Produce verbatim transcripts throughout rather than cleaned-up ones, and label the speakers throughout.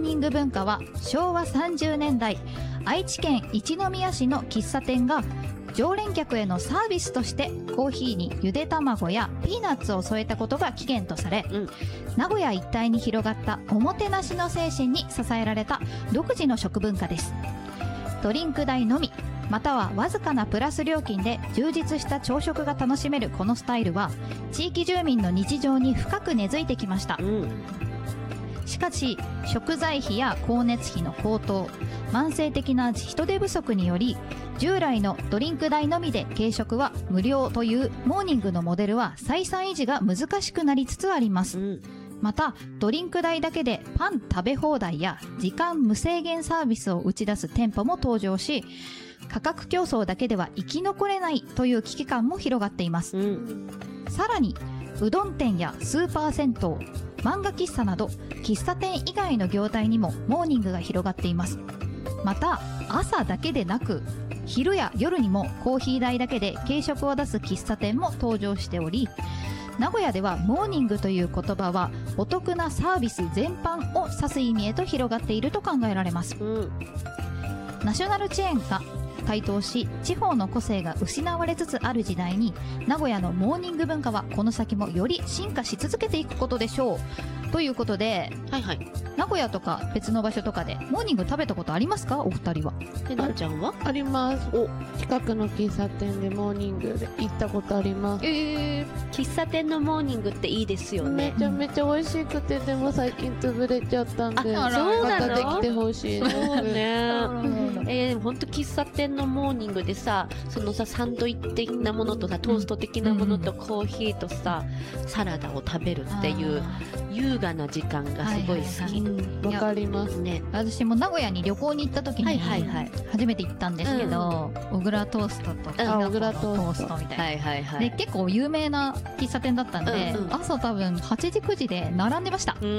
Speaker 1: ニング文化はしょうわさんじゅうねんだい愛知県一宮市の喫茶店が常連客へのサービスとしてコーヒーにゆで卵やピーナッツを添えたことが起源とされ、うん、名古屋一帯に広がったおもてなしの精神に支えられた独自の食文化です。ドリンク代のみまたはわずかなプラス料金で充実した朝食が楽しめるこのスタイルは地域住民の日常に深く根付いてきました、うん、しかし食材費や光熱費の高騰、慢性的な人手不足により従来のドリンク代のみで軽食は無料というモーニングのモデルは採算維持が難しくなりつつあります、うん、またドリンク代だけでパン食べ放題や時間無制限サービスを打ち出す店舗も登場し、価格競争だけでは生き残れないという危機感も広がっています、うん、さらにうどん店やスーパー銭湯、漫画喫茶など喫茶店以外の業態にもモーニングが広がっています。また朝だけでなく昼や夜にもコーヒー代だけで軽食を出す喫茶店も登場しており、名古屋ではモーニングという言葉はお得なサービス全般を指す意味へと広がっていると考えられます、うん、ナショナルチェーンが台頭し地方の個性が失われつつある時代に名古屋のモーニング文化はこの先もより進化し続けていくことでしょうということで、はいはい、名古屋とか別の場所とかでモーニング食べたことありますかお二人は。
Speaker 2: えなちゃんは？
Speaker 3: あります。お近くの喫茶店でモーニングで行ったことあります。
Speaker 2: えー、喫茶店のモーニングっていいですよね。
Speaker 3: めちゃめちゃ美味しくて、でも最近潰れちゃったんで、
Speaker 2: あそうなの？
Speaker 3: またできてほしいです。
Speaker 2: そうね。えー、ほんと喫茶店のモーニングでさ、そのさサンドイッチ的なものとさトースト的なものとコーヒーとさ、うん、サラダを食べるっていう優雅な時間がすごい好き。わ、
Speaker 3: はいはい、かりますね。
Speaker 1: 私も名古屋に旅行に行った時に初めて行ったんですけど、小倉トーストときな粉のトーストみたいな、はいはいはい、で結構有名な喫茶店だったんで、うんうん、朝多分はちじくじで並んでました。
Speaker 2: うん、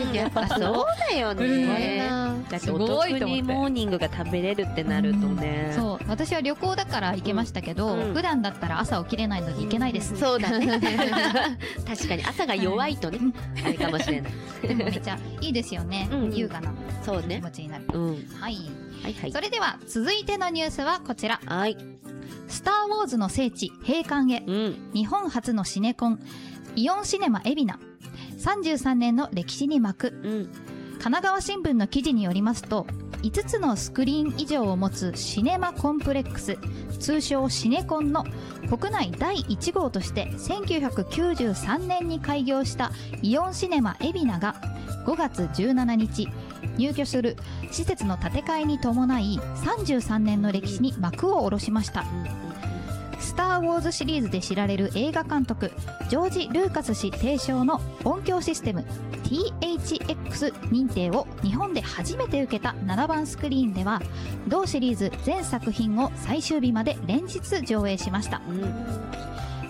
Speaker 2: やっぱそうだよね。だってお得にモーニングが食べれるってなるとね、
Speaker 1: うん、そう私は旅行だから行けましたけど、うん、普段だったら朝起きれないのに行けないです、
Speaker 2: うん、そうだね確かに朝が弱いとね、はい、あれかもしれない
Speaker 1: でもめっちゃいいですよね、うん、優雅な気持ちになる、うん、はい、はいはい、それでは続いてのニュースはこちら、はい、スターウォーズの聖地閉館へ、うん、日本初のシネコンイオンシネマ海老名さんじゅうさんねんの歴史に幕、うん、神奈川新聞の記事によりますといつつのスクリーン以上を持つシネマコンプレックス通称シネコンの国内だいいち号としてせんきゅうひゃくきゅうじゅうさんねんに開業したイオンシネマ海老名がごがつじゅうしちにち入居する施設の建て替えに伴いさんじゅうさんねんの歴史に幕を下ろしました。スター・ウォーズシリーズで知られる映画監督ジョージ・ルーカス氏提唱の音響システム ティーエイチエックス 認定を日本で初めて受けたななばんスクリーンでは同シリーズ全作品を最終日まで連日上映しました、うん、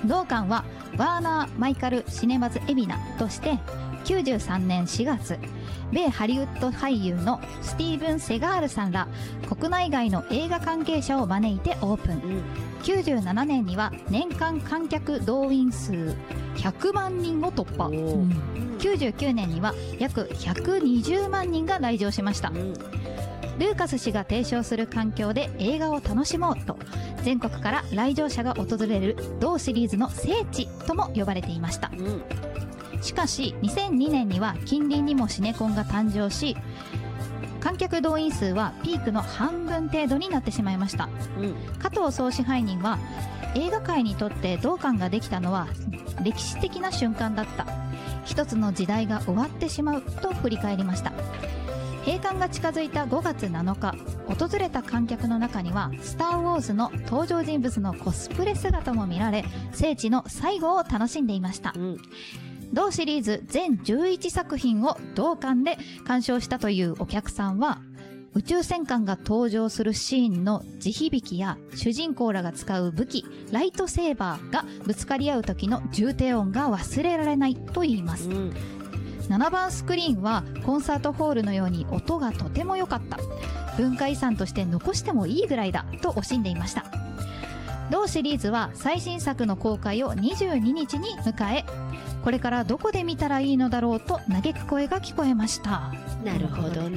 Speaker 1: 同館はワーナー・マイカル・シネマズ・海老名としてきゅうじゅうさんねんしがつ米ハリウッド俳優のスティーブン・セガールさんら国内外の映画関係者を招いてオープン、うん、きゅうじゅうななねんには年間観客動員数ひゃくまんにんを突破、うん、きゅうじゅうきゅうねんには約ひゃくにじゅうまんにんが来場しました、うん、ルーカス氏が提唱する環境で映画を楽しもうと全国から来場者が訪れる同シリーズの聖地とも呼ばれていました、うん、しかしにせんにねんには近隣にもシネコンが誕生し観客動員数はピークの半分程度になってしまいました、うん、加藤総支配人は映画界にとって同館ができたのは歴史的な瞬間だった、一つの時代が終わってしまうと振り返りました。閉館が近づいたごがつなのか訪れた観客の中にはスター・ウォーズの登場人物のコスプレ姿も見られ聖地の最後を楽しんでいました、うん、同シリーズ全じゅういちさく品を同館で鑑賞したというお客さんは宇宙戦艦が登場するシーンの地響きや主人公らが使う武器ライトセーバーがぶつかり合う時の重低音が忘れられないと言います、うん、ななばんスクリーンはコンサートホールのように音がとても良かった、文化遺産として残してもいいぐらいだと惜しんでいました。同シリーズは最新作の公開をにじゅうににちに迎えこれからどこで見たらいいのだろうと嘆く声が聞こえました。
Speaker 2: なるほどね。